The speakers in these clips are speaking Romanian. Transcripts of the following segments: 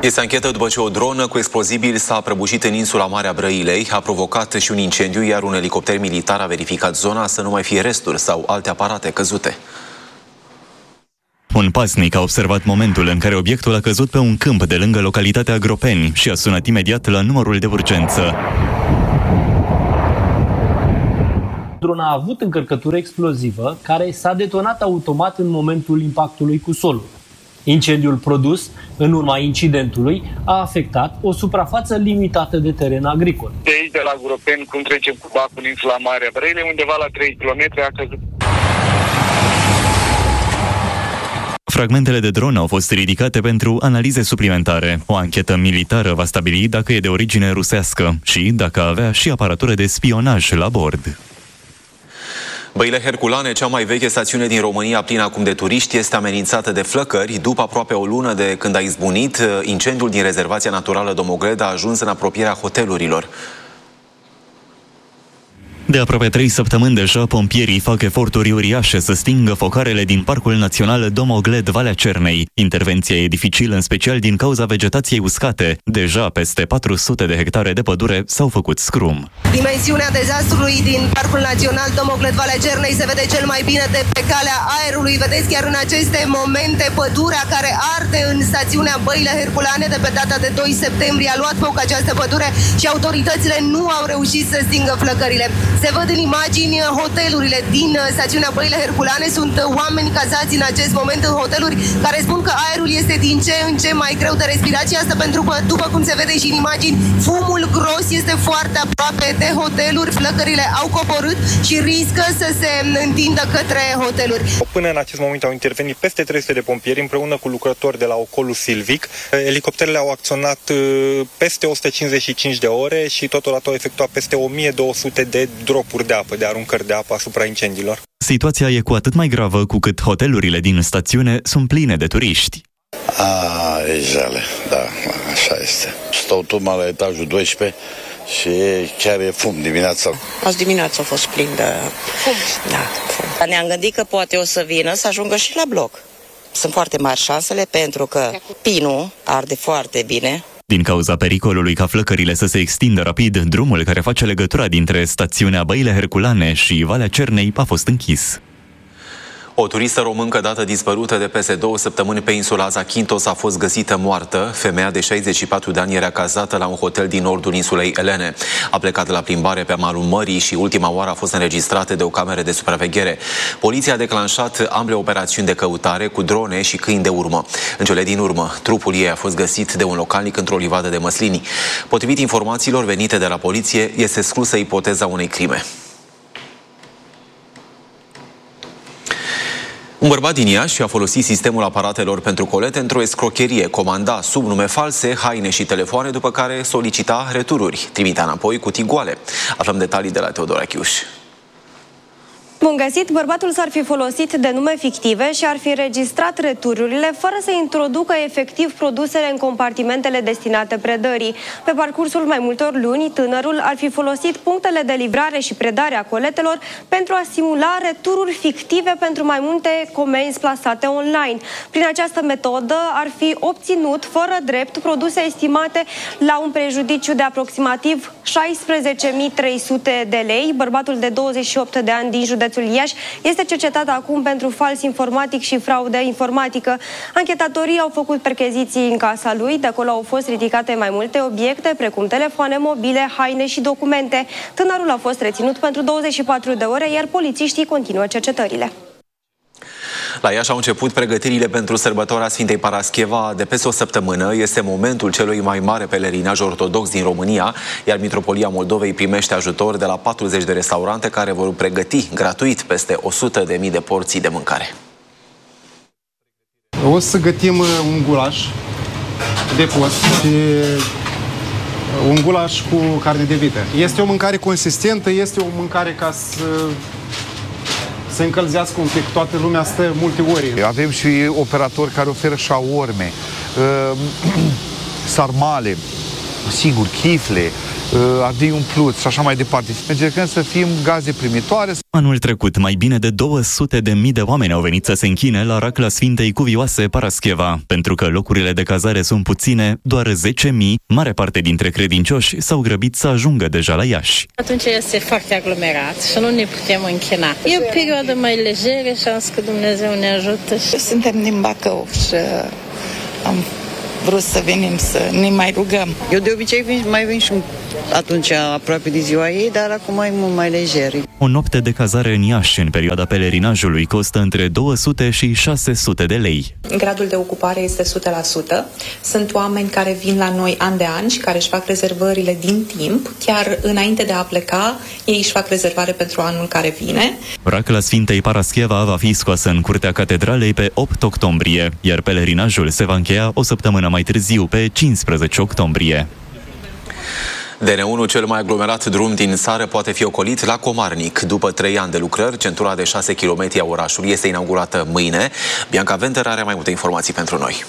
Este anchetă după ce o dronă cu explozibili s-a prăbușit în insula Marea Brăilei, a provocat și un incendiu, iar un elicopter militar a verificat zona să nu mai fie resturi sau alte aparate căzute. Un pasnic a observat momentul în care obiectul a căzut pe un câmp de lângă localitatea Gropeni și a sunat imediat la numărul de urgență. Drona a avut încărcătură explozivă care s-a detonat automat în momentul impactului cu solul. Incendiul produs în urma incidentului a afectat o suprafață limitată de teren agricol. De aici, de la Gropeni, cum trecem cu bacul în insula Marea Brăilei, undeva la 3 km a căzut. Fragmentele de dronă au fost ridicate pentru analize suplimentare. O anchetă militară va stabili dacă e de origine rusească și dacă avea și aparatură de spionaj la bord. Băile Herculane, cea mai veche stațiune din România plină acum de turiști, este amenințată de flăcări. După aproape o lună de când a izbunit, incendiul din rezervația naturală Domogled a ajuns în apropierea hotelurilor. De aproape 3 săptămâni deja, pompierii fac eforturi uriașe să stingă focarele din Parcul Național Domogled, Valea Cernei. Intervenția e dificilă, în special din cauza vegetației uscate. Deja peste 400 de hectare de pădure s-au făcut scrum. Dimensiunea dezastrului din Parcul Național Domogled, Valea Cernei se vede cel mai bine de pe calea aerului. Vedeți chiar în aceste momente pădurea care arde în stațiunea Băile Herculane. De pe data de 2 septembrie a luat foc această pădure și autoritățile nu au reușit să stingă flăcările. Se văd în imagini hotelurile din stațiunea Băile Herculane. Sunt oameni cazați în acest moment în hoteluri care spun că aerul este din ce în ce mai greu de respirat și asta pentru că, după cum se vede și în imagini, fumul gros este foarte aproape de hoteluri. Flăcările au coborât și riscă să se întindă către hoteluri. Până în acest moment au intervenit peste 300 de pompieri împreună cu lucrători de la Ocolul Silvic. Elicopterele au acționat peste 155 de ore și totodată au efectuat peste 1200 de dropuri de apă, de aruncări de apă asupra incendiilor. Situația e cu atât mai gravă cu cât hotelurile din stațiune sunt pline de turiști. E jale, da, așa este. Stau tocmai la etajul 12 și chiar e fum dimineața. Azi dimineața a fost plin de fum. Da, fum. Ne-am gândit că poate o să vină să ajungă și la bloc. Sunt foarte mari șansele pentru că pinul arde foarte bine. Din cauza pericolului ca flăcările să se extindă rapid, drumul care face legătura dintre stațiunea Băile Herculane și Valea Cernei a fost închis. O turistă româncă dată dispărută de peste 2 săptămâni pe insula Zakynthos a fost găsită moartă. Femeia de 64 de ani era cazată la un hotel din nordul insulei Elene. A plecat la plimbare pe malul mării și ultima oară a fost înregistrată de o cameră de supraveghere. Poliția a declanșat ambele operațiuni de căutare cu drone și câini de urmă. În cele din urmă, trupul ei a fost găsit de un localnic într-o livadă de măslini. Potrivit informațiilor venite de la poliție, este exclusă ipoteza unei crime. Un bărbat din Iași a folosit sistemul aparatelor pentru colete într-o escrocherie, comanda sub nume false haine și telefoane, după care solicita retururi. Trimitea înapoi cutii goale. Aflăm detalii de la Teodora Chiuș. Bun găsit, bărbatul s-ar fi folosit de nume fictive și ar fi înregistrat retururile fără să introducă efectiv produsele în compartimentele destinate predării. Pe parcursul mai multor luni, tânărul ar fi folosit punctele de livrare și predare a coletelor pentru a simula retururi fictive pentru mai multe comenzi plasate online. Prin această metodă ar fi obținut fără drept produse estimate la un prejudiciu de aproximativ 16.300 de lei. Bărbatul de 28 de ani din județul Iași este cercetat acum pentru fals informatic și fraudă informatică. Anchetatorii au făcut percheziții în casa lui, de acolo au fost ridicate mai multe obiecte, precum telefoane mobile, haine și documente. Tânărul a fost reținut pentru 24 de ore, iar polițiștii continuă cercetările. La Iași au început pregătirile pentru sărbătoarea Sfintei Parascheva de peste o săptămână. Este momentul celui mai mare pelerinaj ortodox din România, iar Mitropolia Moldovei primește ajutor de la 40 de restaurante care vor pregăti gratuit peste 100.000 de porții de mâncare. O să gătim un gulaș de post și un gulaș cu carne de vită. Este o mâncare consistentă, este o mâncare ca să încălzească un pic. Toată lumea stă multe ori. Avem și operatori care oferă șaorme, sarmale, sigur, chifle, ardei umpluți și așa mai departe. Încercăm să fim gaze primitoare. Anul trecut, mai bine de 200.000 de oameni au venit să se închine la racla Sfintei Cuvioase Parascheva. Pentru că locurile de cazare sunt puține, doar 10.000, mare parte dintre credincioși s-au grăbit să ajungă deja la Iași. Atunci este foarte aglomerat și nu ne putem închina. E o perioadă mai lejeră și am zis că Dumnezeu ne ajută. Suntem din Bacău și am vrut să venim să ne mai rugăm. Eu de obicei mai vin și atunci aproape de ziua ei, dar acum e mult mai lejer. O noapte de cazare în Iași în perioada pelerinajului costă între 200 și 600 de lei. Gradul de ocupare este 100%. Sunt oameni care vin la noi an de an și care își fac rezervările din timp. Chiar înainte de a pleca, ei își fac rezervare pentru anul care vine. Racla Sfintei Parascheva va fi scoasă în curtea catedralei pe 8 octombrie, iar pelerinajul se va încheia o săptămână mai târziu, pe 15 octombrie. DN1, cel mai aglomerat drum din țară, poate fi ocolit la Comarnic. După 3 ani de lucrări, centura de 6 km a orașului este inaugurată mâine. Bianca Venter are mai multe informații pentru noi.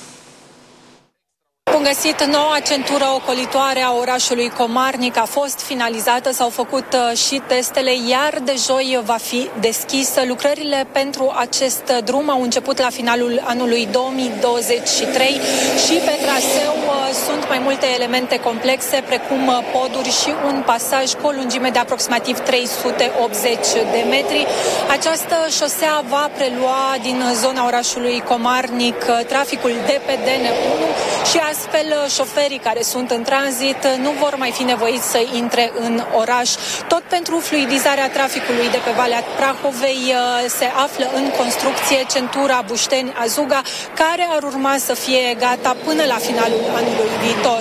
Bun găsit, noua centură ocolitoare a orașului Comarnic a fost finalizată, s-au făcut și testele, iar de joi va fi deschisă. Lucrările pentru acest drum au început la finalul anului 2023 și pe traseu sunt mai multe elemente complexe, precum poduri și un pasaj cu o lungime de aproximativ 380 de metri. Această șosea va prelua din zona orașului Comarnic traficul de pe DN1 și astfel șoferii care sunt în tranzit nu vor mai fi nevoiți să intre în oraș. Tot pentru fluidizarea traficului de pe Valea Prahovei se află în construcție centura Bușteni-Azuga, care ar urma să fie gata până la finalul anului viitor.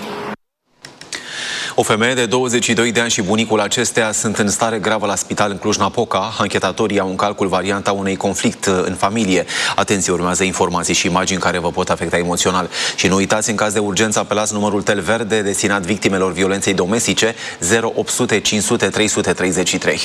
O femeie de 22 de ani și bunicul acesteia sunt în stare gravă la spital în Cluj-Napoca. Anchetatorii au în calcul varianta unui conflict în familie. Atenție, urmează informații și imagini care vă pot afecta emoțional. Și nu uitați, în caz de urgență, apelați numărul Tel Verde destinat victimelor violenței domestice 0800 500 333.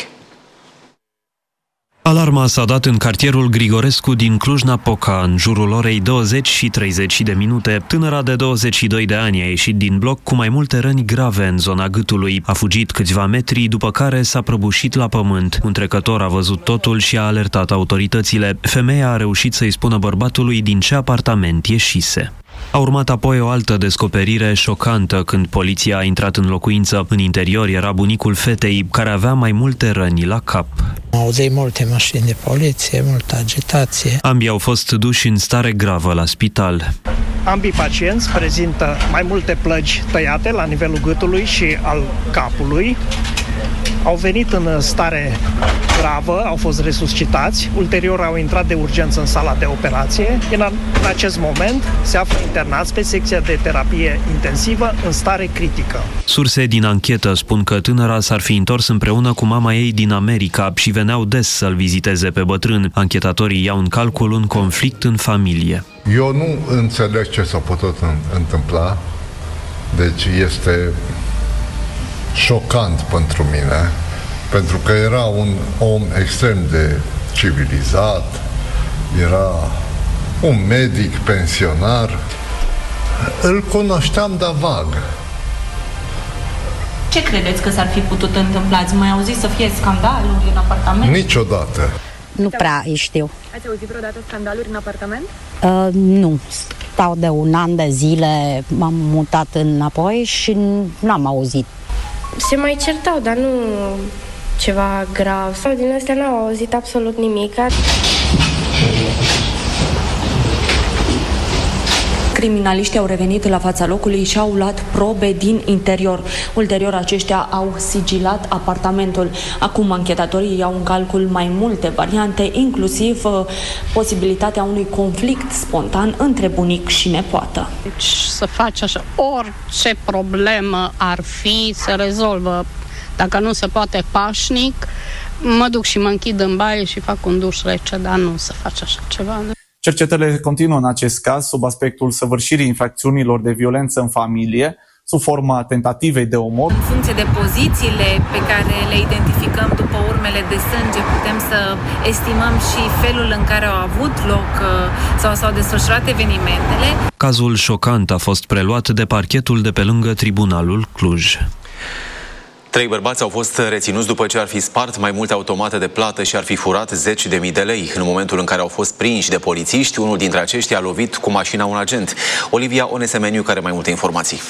Alarma s-a dat în cartierul Grigorescu din Cluj-Napoca, în jurul orei 20 și 30 de minute. Tânăra de 22 de ani a ieșit din bloc cu mai multe răni grave în zona gâtului. A fugit câțiva metri, după care s-a prăbușit la pământ. Un trecător a văzut totul și a alertat autoritățile. Femeia a reușit să-i spună bărbatului din ce apartament ieșise. A urmat apoi o altă descoperire șocantă când poliția a intrat în locuință. În interior era bunicul fetei, care avea mai multe răni la cap. Auzeai multe mașini de poliție, multă agitație. Ambii au fost duși în stare gravă la spital. Ambii pacienți prezintă mai multe plăgi tăiate la nivelul gâtului și al capului. Au venit în stare gravă, au fost resuscitați, ulterior au intrat de urgență în sala de operație. În acest moment se află internați pe secția de terapie intensivă în stare critică. Surse din anchetă spun că tânăra s-ar fi întors împreună cu mama ei din America și veneau des să-l viziteze pe bătrân. Anchetatorii iau în calcul un conflict în familie. Eu nu înțeleg ce s-a putut întâmpla, deci este șocant pentru mine, pentru că era un om extrem de civilizat, era un medic pensionar, îl cunoșteam, dar vag. Ce credeți că s-ar fi putut întâmpla? Ați mai auzit să fie scandaluri în apartament? Niciodată. Nu prea știu. Ați auzit vreodată scandaluri în apartament? Nu. Stau de un an de zile, m-am mutat înapoi și n-am auzit. Se mai certau, dar nu ceva grav. Sau din astea n-au auzit absolut nimic. Criminaliștii au revenit la fața locului și au luat probe din interior. Ulterior, aceștia au sigilat apartamentul. Acum, anchetatorii iau în calcul mai multe variante, inclusiv posibilitatea unui conflict spontan între bunic și nepoată. Deci să faci așa, orice problemă ar fi, se rezolvă. Dacă nu se poate pașnic, mă duc și mă închid în baie și fac un duș rece, dar nu să faci așa ceva. Cercetările continuă în acest caz sub aspectul săvârșirii infracțiunilor de violență în familie, sub forma tentativei de omor. În funcție de pozițiile pe care le identificăm după urmele de sânge, putem să estimăm și felul în care au avut loc sau s-au desfășurat evenimentele. Cazul șocant a fost preluat de parchetul de pe lângă Tribunalul Cluj. 3 bărbați au fost reținuți după ce ar fi spart mai multe automate de plată și ar fi furat 10.000 de lei. În momentul în care au fost prinși de polițiști, unul dintre aceștia a lovit cu mașina un agent. Olivia Onesemeniu, care mai multe informații.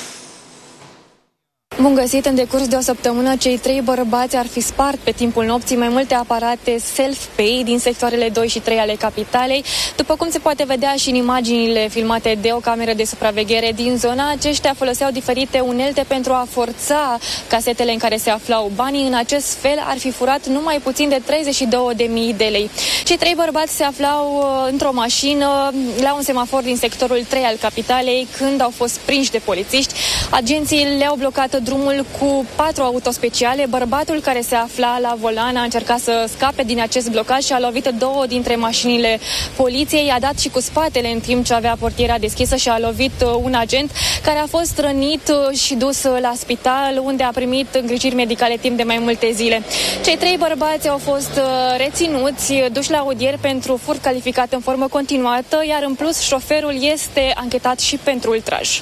Bun găsit, în decurs de o săptămână, cei 3 bărbați ar fi spart pe timpul nopții mai multe aparate self-pay din sectoarele 2 și 3 ale capitalei. După cum se poate vedea și în imaginile filmate de o cameră de supraveghere din zona, aceștia foloseau diferite unelte pentru a forța casetele în care se aflau banii. În acest fel ar fi furat numai puțin de 32.000 de lei. Cei 3 bărbați se aflau într-o mașină la un semafor din sectorul 3 al capitalei când au fost prinși de polițiști. Agenții le-au blocat drumul cu 4 autospeciale. Bărbatul care se afla la volan a încercat să scape din acest blocaj și a lovit 2 dintre mașinile poliției. A dat și cu spatele în timp ce avea portiera deschisă și a lovit un agent care a fost rănit și dus la spital, unde a primit îngrijiri medicale timp de mai multe zile. Cei 3 bărbați au fost reținuți, duși la audieri pentru furt calificat în formă continuată, iar în plus șoferul este anchetat și pentru ultraj.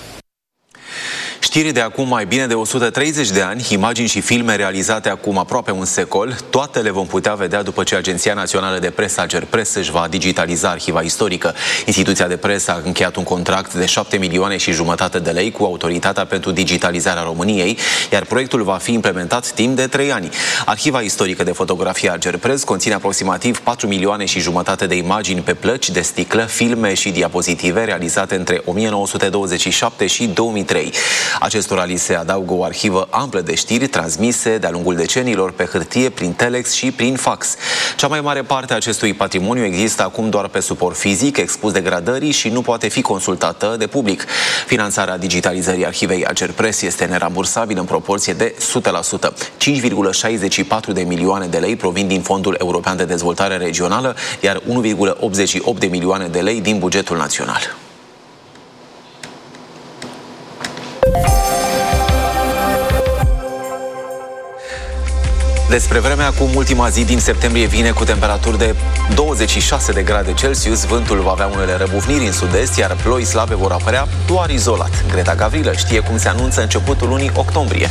Știri de acum mai bine de 130 de ani, imagini și filme realizate acum aproape un secol, toate le vom putea vedea după ce Agenția Națională de Presă, Agerpres, își va digitaliza arhiva istorică. Instituția de presă a încheiat un contract de 7,5 milioane de lei cu Autoritatea pentru Digitalizarea României, iar proiectul va fi implementat timp de 3 ani. Arhiva istorică de fotografie Agerpres conține aproximativ 4,5 milioane de imagini pe plăci de sticlă, filme și diapozitive realizate între 1927 și 2003. Acestora li se adaugă o arhivă amplă de știri transmise de-a lungul decenilor pe hârtie, prin telex și prin fax. Cea mai mare parte a acestui patrimoniu există acum doar pe suport fizic, expus degradării și nu poate fi consultată de public. Finanțarea digitalizării arhivei Agerpres este nerambursabilă în proporție de 100%. 5,64 de milioane de lei provin din Fondul European de Dezvoltare Regională, iar 1,88 de milioane de lei din bugetul național. Despre vreme, acum ultima zi din septembrie vine cu temperaturi de 26 de grade Celsius, vântul va avea unele răbufniri în sud-est, iar ploi slabe vor apărea doar izolat. Greta Gavrilă știe cum se anunță începutul lunii octombrie.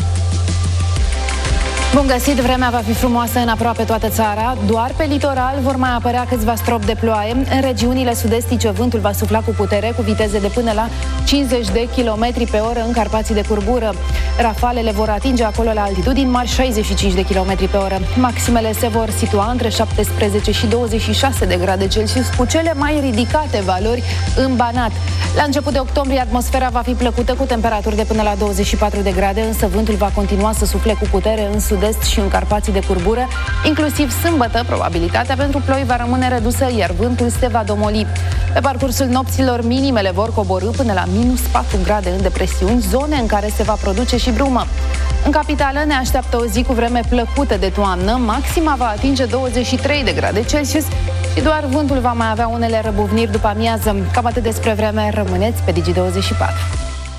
Bun găsit, vremea va fi frumoasă în aproape toată țara, doar pe litoral vor mai apărea câțiva stropi de ploaie. În regiunile sud-estice vântul va sufla cu putere, cu viteze de până la 50 de km pe oră în Carpații de Curgură. Rafalele vor atinge acolo la altitudini mari 65 de km pe oră. Maximele se vor situa între 17 și 26 de grade Celsius, cu cele mai ridicate valori în Banat. La început de octombrie, atmosfera va fi plăcută cu temperaturi de până la 24 de grade, însă vântul va continua să sufle cu putere în sud-est și în Carpații de Curgură. Inclusiv sâmbătă, probabilitatea pentru ploi va rămâne redusă, iar vântul se va domoli. Pe parcursul nopților, minimele vor coborî până la minus 4 grade în depresiuni, zone în care se va produce și brumă. În capitală ne așteaptă o zi cu vreme plăcută de toamnă, maxima va atinge 23 de grade Celsius și doar vântul va mai avea unele răbuvniri după amiază. Cam atât despre vreme, rămâneți pe Digi24.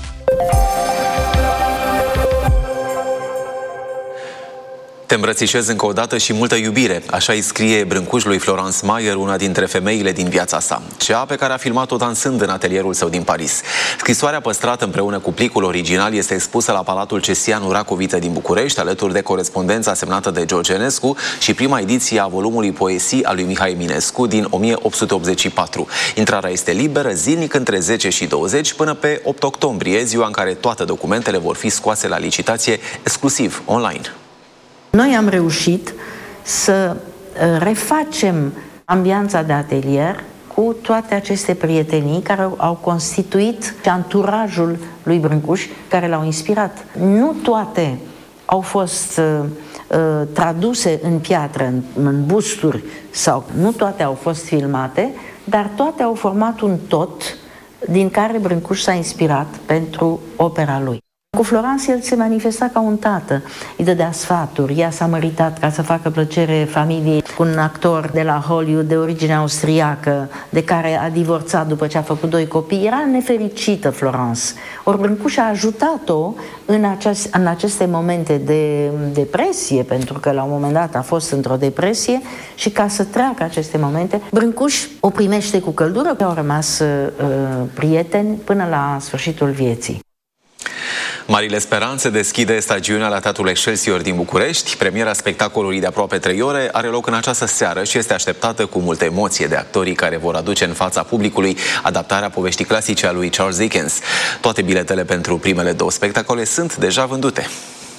Te îmbrățișez încă o dată și multă iubire. Așa îi scrie Brâncuș lui Florence Mayer, una dintre femeile din viața sa. Cea pe care a filmat-o dansând în atelierul său din Paris. Scrisoarea păstrată împreună cu plicul original este expusă la Palatul Cesianu Racoviță din București, alături de corespondența semnată de George Enescu și prima ediție a volumului Poesii a lui Mihai Eminescu din 1884. Intrarea este liberă zilnic între 10 și 20 până pe 8 octombrie, ziua în care toate documentele vor fi scoase la licitație exclusiv online. Noi am reușit să refacem ambianța de atelier cu toate aceste prietenii care au constituit anturajul lui Brâncuș, care l-au inspirat. Nu toate au fost traduse în piatră, în busturi, sau nu toate au fost filmate, dar toate au format un tot din care Brâncuș s-a inspirat pentru opera lui. Cu Florence el se manifesta ca un tată, îi dădea sfaturi, ea s-a măritat ca să facă plăcere familiei cu un actor de la Hollywood de origine austriacă, de care a divorțat după ce a făcut 2 copii. Era nefericită Florence. Ori Brâncuș a ajutat-o în aceste momente de depresie, pentru că la un moment dat a fost într-o depresie și ca să treacă aceste momente, Brâncuș o primește cu căldură, au rămas prieteni până la sfârșitul vieții. Marile Speranțe deschide stagiunea la Teatrul Excelsior din București. Premiera spectacolului de aproape 3 ore are loc în această seară și este așteptată cu multă emoție de actorii care vor aduce în fața publicului adaptarea poveștii clasice a lui Charles Dickens. Toate biletele pentru primele 2 spectacole sunt deja vândute.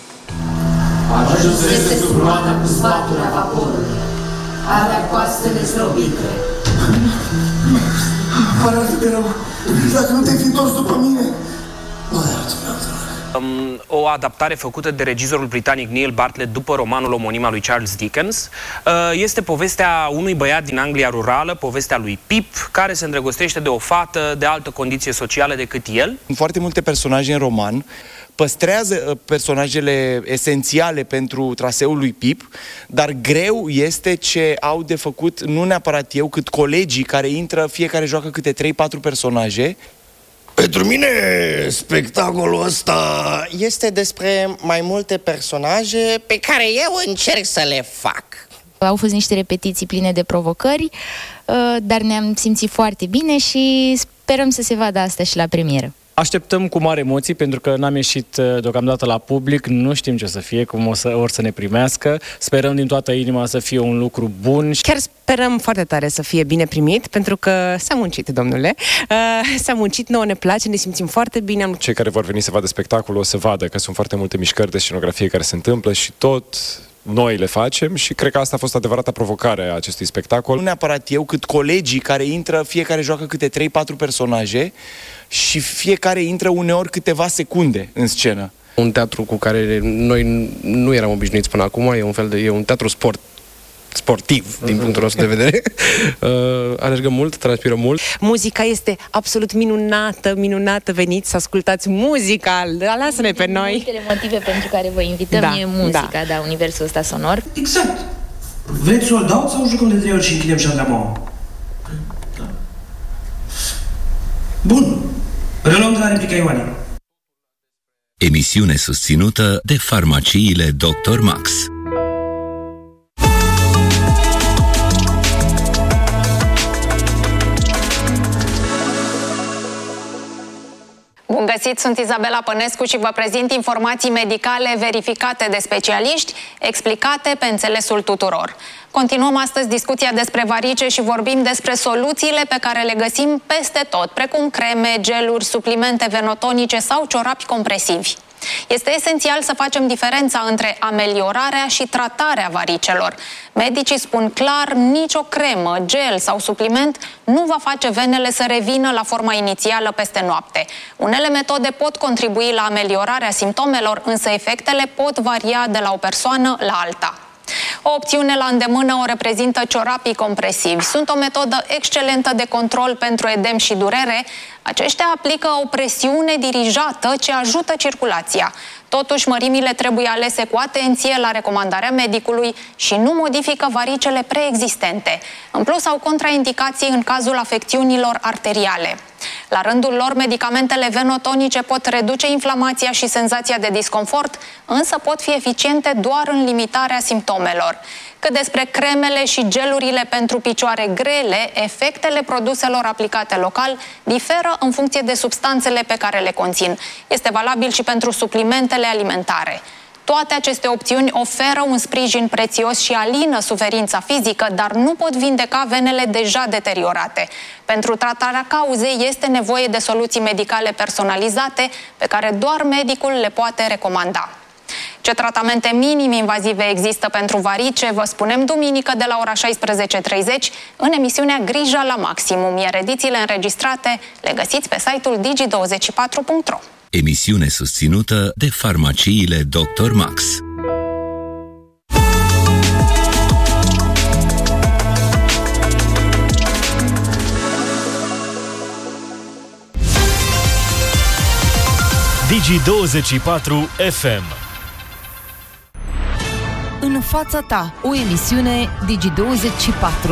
Ajunsese sub roata cu sfaturile vaporului. Avea coastele zdrobite. Pare atât de rău. Dacă nu te-ai fi întors după mine... O adaptare făcută de regizorul britanic Neil Bartlett după romanul omonim al lui Charles Dickens. Este povestea unui băiat din Anglia rurală, povestea lui Pip, care se îndrăgostește de o fată de altă condiție socială decât el. Foarte multe personaje în roman păstrează personajele esențiale pentru traseul lui Pip, dar greu este ce au de făcut nu neapărat eu, cât colegii care intră, fiecare joacă câte 3-4 personaje. Pentru mine, spectacolul ăsta este despre mai multe personaje pe care eu încerc să le fac. Au fost niște repetiții pline de provocări, dar ne-am simțit foarte bine și sperăm să se vadă asta și la premieră. Așteptăm cu mare emoții pentru că n-am ieșit deocamdată la public, nu știm ce o să fie, cum or să ne primească. Sperăm din toată inima să fie un lucru bun. Chiar sperăm foarte tare să fie bine primit, pentru că s-a muncit, domnule. S-a muncit, nouă ne place, ne simțim foarte bine. Cei care vor veni să vadă spectacolul o să vadă că sunt foarte multe mișcări de scenografie care se întâmplă și tot noi le facem și cred că asta a fost adevărata provocare a acestui spectacol. Nu neapărat eu, cât colegii care intră, fiecare joacă câte 3-4 personaje și fiecare intră uneori câteva secunde în scenă. Un teatru cu care noi nu eram obișnuiți până acum, e un teatru sportiv, din punctul nostru de vedere. Alergăm mult, transpirăm mult. Muzica este absolut minunată. Veniți să ascultați muzica, lasă-ne pe noi. Multele motive pentru care vă invităm e muzica, universul ăsta sonor. Exact. Vreți soldat sau jucăm de 3 ori și închidem șandramaua? Bun. Reluăm de la replica Ioane. Emisiune susținută de farmaciile Dr. Max. Bun găsit, sunt Izabela Pănescu și vă prezint informații medicale verificate de specialiști, explicate pe înțelesul tuturor. Continuăm astăzi discuția despre varice și vorbim despre soluțiile pe care le găsim peste tot, precum creme, geluri, suplimente venotonice sau ciorapi compresivi. Este esențial să facem diferența între ameliorarea și tratarea varicelor. Medicii spun clar, nicio cremă, gel sau supliment nu va face venele să revină la forma inițială peste noapte. Unele metode pot contribui la ameliorarea simptomelor, însă efectele pot varia de la o persoană la alta. O opțiune la îndemână o reprezintă ciorapii compresivi. Sunt o metodă excelentă de control pentru edem și durere. Aceștia aplică o presiune dirijată ce ajută circulația. Totuși, mărimile trebuie alese cu atenție la recomandarea medicului și nu modifică varicele preexistente. În plus, au contraindicații în cazul afecțiunilor arteriale. La rândul lor, medicamentele venotonice pot reduce inflamația și senzația de disconfort, însă pot fi eficiente doar în limitarea simptomelor. Cât despre cremele și gelurile pentru picioare grele, efectele produselor aplicate local diferă în funcție de substanțele pe care le conțin. Este valabil și pentru suplimentele alimentare. Toate aceste opțiuni oferă un sprijin prețios și alină suferința fizică, dar nu pot vindeca venele deja deteriorate. Pentru tratarea cauzei este nevoie de soluții medicale personalizate pe care doar medicul le poate recomanda. Ce tratamente minim-invazive există pentru varice, vă spunem duminică de la ora 16:30 în emisiunea Grija la maximum, iar edițiile înregistrate le găsiți pe site-ul digi24.ro. Emisiune susținută de farmaciile Dr. Max. Digi24 FM. În fața ta, o emisiune Digi24.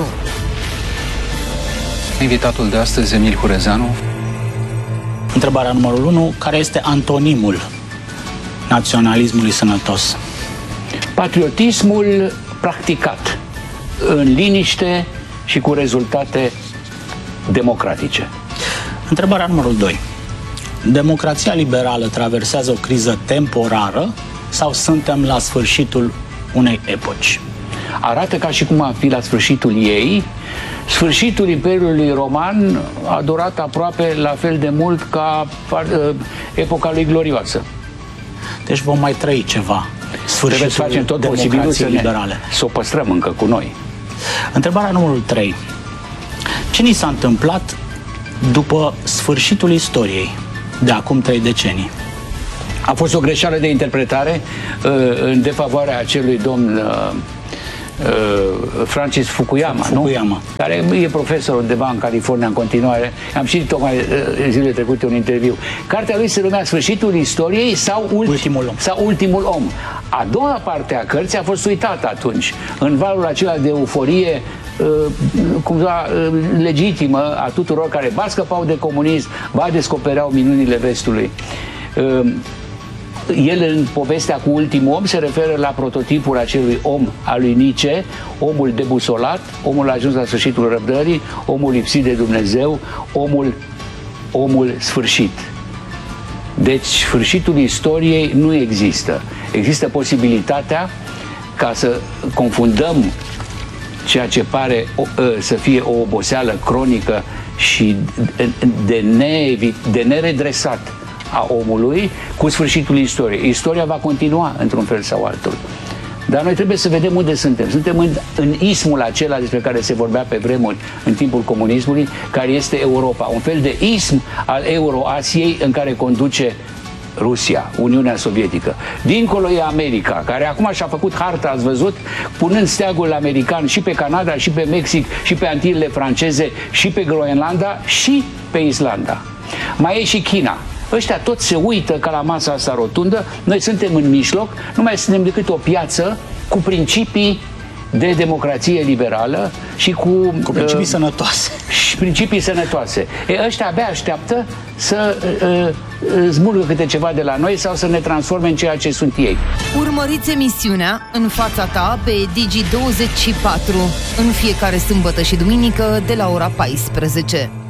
Invitatul de astăzi, Emil Hurezeanu. Întrebarea numărul 1. Care este antonimul naționalismului sănătos? Patriotismul practicat în liniște și cu rezultate democratice. Întrebarea numărul 2. democrația liberală traversează o criză temporară sau suntem la sfârșitul unei epoci? Arată ca și cum ar fi la sfârșitul ei. Sfârșitul Imperiului Roman a durat aproape la fel de mult ca epoca lui glorioasă. Deci vom mai trăi ceva. Trebuie să facem tot posibilul să o păstrăm încă cu noi. Întrebarea numărul 3. Ce ni s-a întâmplat după sfârșitul istoriei, de acum 3 decenii? A fost o greșeală de interpretare în defavoarea acelui domn Francis Fukuyama, nu? Care e profesor undeva în California în continuare. Am citit tocmai zilele trecute un interviu. Cartea lui se numea Sfârșitul istoriei sau Ultimul om. A doua parte a cărții a fost uitată atunci, în valul acela de euforie cumva legitimă a tuturor care ba scăpau de comunism, ba descopereau minunile vestului. El, în povestea cu Ultimul om, se referă la prototipul acelui om al lui Nietzsche, omul debusolat, omul ajuns la sfârșitul răbdării, omul lipsit de Dumnezeu, omul sfârșit. Deci, sfârșitul istoriei nu există. Există posibilitatea ca să confundăm ceea ce pare să fie o oboseală cronică și de neredresat a omului cu sfârșitul istoriei. Istoria va continua într-un fel sau altul. Dar noi trebuie să vedem unde suntem. Suntem în ismul acela despre care se vorbea pe vremuri în timpul comunismului, care este Europa. Un fel de ism al Euroasiei în care conduce Rusia, Uniunea Sovietică. Dincolo e America, care acum și-a făcut harta, ați văzut, punând steagul american și pe Canada, și pe Mexic, și pe Antilele franceze, și pe Groenlanda, și pe Islanda. Mai e și China. Ăștia toți se uită ca la masa asta rotundă, noi suntem în mijloc, nu mai suntem decât o piață cu principii de democrație liberală și cu principii sănătoase. Și principii sănătoase. Ăștia abia așteaptă să smulgă câte ceva de la noi sau să ne transforme în ceea ce sunt ei. Urmăriți emisiunea În fața ta pe Digi24 în fiecare sâmbătă și duminică de la ora 14.